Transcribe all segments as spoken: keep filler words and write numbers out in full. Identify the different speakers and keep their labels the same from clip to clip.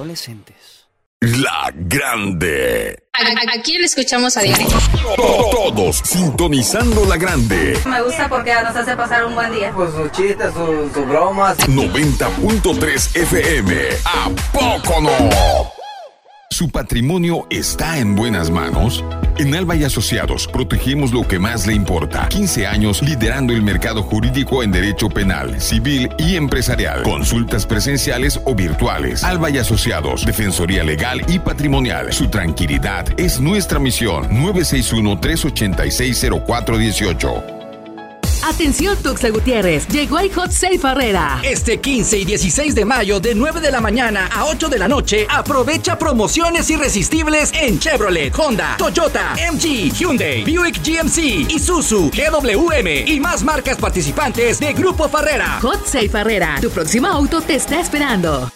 Speaker 1: adolescentes.
Speaker 2: La Grande.
Speaker 3: ¿A, a, a quién le escuchamos a diario?
Speaker 2: Todos sintonizando La Grande.
Speaker 4: Me gusta porque nos hace pasar un buen día.
Speaker 5: Pues sus chistes, sus su bromas.
Speaker 2: noventa punto tres F M. ¿A poco no? ¿Su patrimonio está en buenas manos? En Alba y Asociados protegemos lo que más le importa. quince años liderando el mercado jurídico en derecho penal, civil y empresarial. Consultas presenciales o virtuales. Alba y Asociados, Defensoría Legal y Patrimonial. Su tranquilidad es nuestra misión. nueve seis uno, tres ocho seis, cero cuatro uno ocho.
Speaker 6: Atención Tuxtla Gutiérrez, llegó el Hot Sale Farrera.
Speaker 7: Este quince y dieciséis de mayo de nueve de la mañana a ocho de la noche, aprovecha promociones irresistibles en Chevrolet, Honda, Toyota, M G, Hyundai, Buick G M C, Isuzu, G W M y más marcas participantes de Grupo Farrera.
Speaker 6: Hot Sale Farrera, tu próximo auto te está esperando.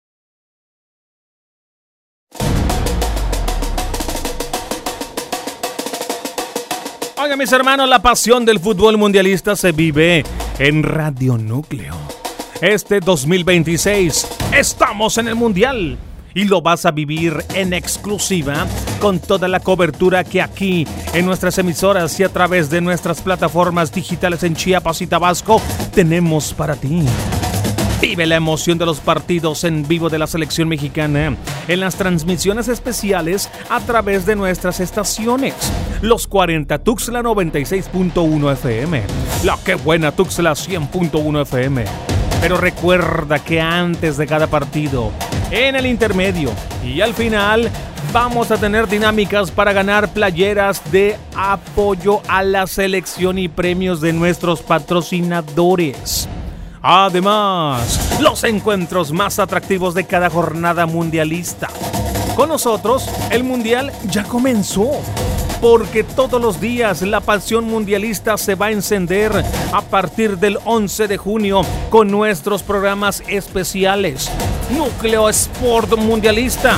Speaker 8: Oigan, mis hermanos, la pasión del fútbol mundialista se vive en Radio Núcleo. Este dos mil veintiséis estamos en el Mundial y lo vas a vivir en exclusiva con toda la cobertura que aquí en nuestras emisoras y a través de nuestras plataformas digitales en Chiapas y Tabasco tenemos para ti. Vive la emoción de los partidos en vivo de la selección mexicana en las transmisiones especiales a través de nuestras estaciones. Los cuarenta Tuxtla noventa y seis punto uno F M, la que buena Tuxtla cien punto uno F M. Pero recuerda que antes de cada partido, en el intermedio y al final, vamos a tener dinámicas para ganar playeras de apoyo a la selección y premios de nuestros patrocinadores. Además, los encuentros más atractivos de cada jornada mundialista. Con nosotros, el Mundial ya comenzó, porque todos los días la pasión mundialista se va a encender a partir del once de junio con nuestros programas especiales. Núcleo Sport Mundialista.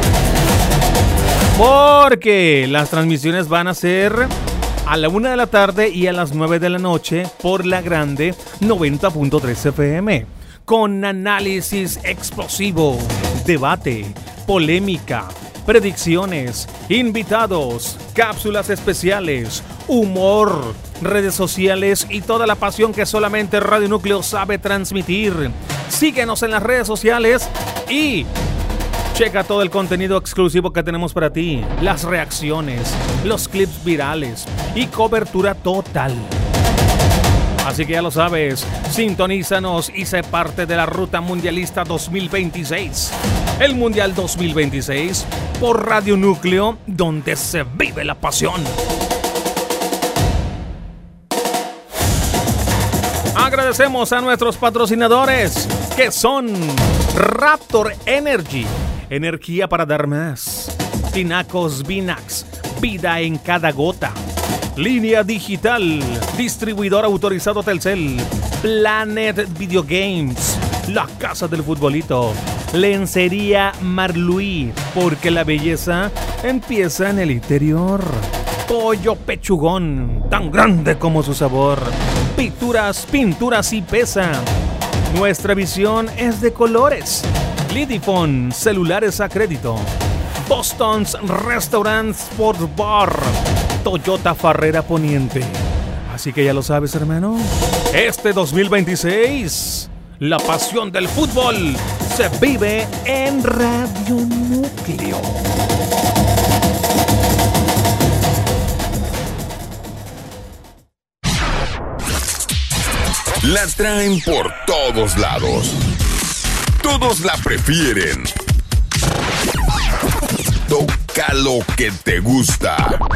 Speaker 8: Porque las transmisiones van a ser a la una de la tarde y a las nueve de la noche por La Grande noventa punto tres F M. Con análisis explosivo, debate, polémica, predicciones, invitados, cápsulas especiales, humor, redes sociales y toda la pasión que solamente Radio Núcleo sabe transmitir. Síguenos en las redes sociales y checa todo el contenido exclusivo que tenemos para ti, las reacciones, los clips virales y cobertura total. Así que ya lo sabes, sintonízanos y sé parte de la Ruta Mundialista dos mil veintiséis. El Mundial dos mil veintiséis por Radio Núcleo, donde se vive la pasión. Agradecemos a nuestros patrocinadores, que son Raptor Energy, energía para dar más. Tinacos Vinax, vida en cada gota. Línea Digital, distribuidor autorizado Telcel. Planet Video Games, la casa del futbolito. Lencería Marluí, porque la belleza empieza en el interior. Pollo Pechugón, tan grande como su sabor. Pinturas, pinturas y pesa. Nuestra visión es de colores. Lidifone, celulares a crédito. Boston's Restaurant Sports Bar. Toyota Farrera Poniente. Así que ya lo sabes, hermano. Este dos mil veintiséis, la pasión del fútbol se vive en Radio Núcleo.
Speaker 2: La traen por todos lados. Todos la prefieren. Toca lo que te gusta.